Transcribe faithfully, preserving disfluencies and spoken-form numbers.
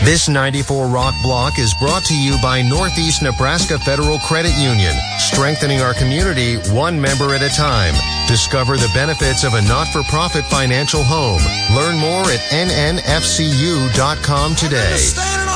This ninety-four Rock Block is brought to you by Northeast Nebraska Federal Credit Union, strengthening our community one member at a time. Discover the benefits of a not-for-profit financial home. Learn more at N N F C U dot com today.